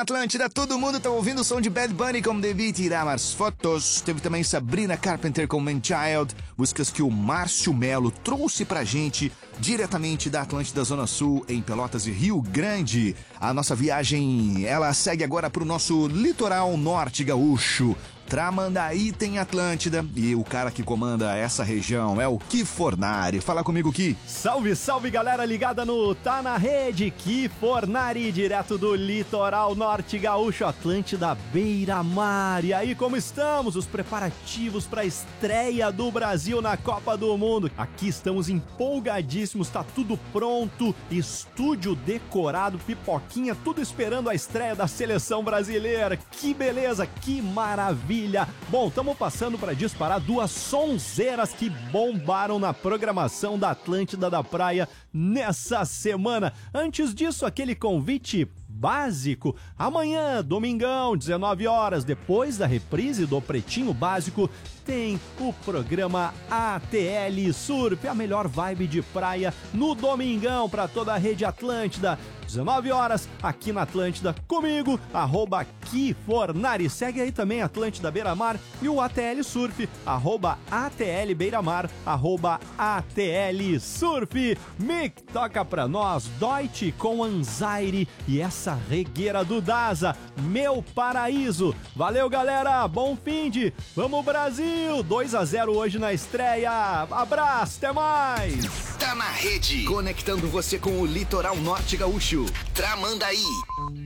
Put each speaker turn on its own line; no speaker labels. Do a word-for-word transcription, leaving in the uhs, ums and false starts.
Atlântida, todo mundo tá ouvindo o som de Bad Bunny com Devia Tirar Mais Fotos. Teve também Sabrina Carpenter com Man Child, músicas que o Márcio Melo trouxe pra gente diretamente da Atlântida Zona Sul, em Pelotas e Rio Grande. A nossa viagem, ela segue agora pro nosso litoral norte gaúcho. Tramandaí tem Atlântida e o cara que comanda essa região é o Ki Fornari. Fala comigo, Ki.
Salve, salve, galera ligada no Tá na Rede. Ki Fornari, direto do litoral norte gaúcho, Atlântida Beira-Mar. E aí, como estamos? Os preparativos para a estreia do Brasil na Copa do Mundo. Aqui estamos empolgadíssimos, tá tudo pronto, estúdio decorado, pipoquinha, tudo esperando a estreia da seleção brasileira. Que beleza, que maravilha. Bom, estamos passando para disparar duas sonzeiras que bombaram na programação da Atlântida da Praia nessa semana. Antes disso, aquele convite básico. Amanhã, domingão, dezenove horas, depois da reprise do Pretinho Básico, tem o programa A T L Surf, a melhor vibe de praia no domingão para toda a rede Atlântida. dezenove horas, aqui na Atlântida, comigo, arroba Ki Fornari. Segue aí também Atlântida Beira-Mar e o A T L Surf, arroba A T L Beira-Mar, arroba A T L Surf. Mick, toca pra nós, Deutsche com Anxiety e essa regueira do Daza, Meu Paraíso. Valeu, galera, bom finde, vamos Brasil, dois a zero hoje na estreia. Abraço, até mais.
Tá na Rede, conectando você com o litoral norte gaúcho. Tramandaí.